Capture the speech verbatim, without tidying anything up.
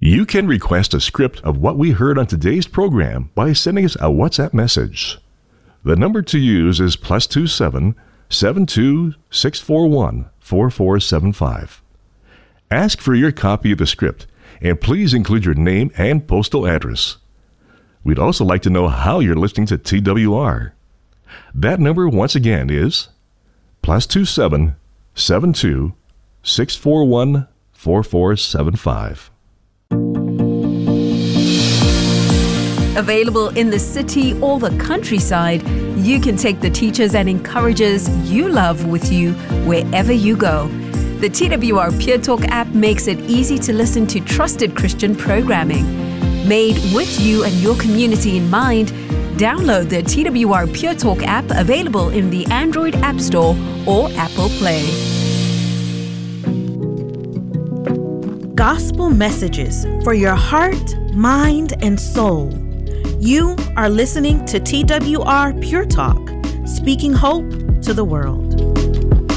You can request a script of what we heard on today's program by sending us a WhatsApp message. The number to use is plus two seven seven two six four one four four seven five. Ask for your copy of the script, and please include your name and postal address. We'd also like to know how you're listening to T W R. That number once again is plus two seven seven two six four one four four seven five. Available in the city or the countryside, you can take the teachers and encouragers you love with you wherever you go. The T W R Pure Talk app makes it easy to listen to trusted Christian programming. Made with you and your community in mind, download the T W R Pure Talk app, available in the Android App Store or Apple Play. Gospel messages for your heart, mind, and soul. You are listening to T W R Pure Talk, speaking hope to the world.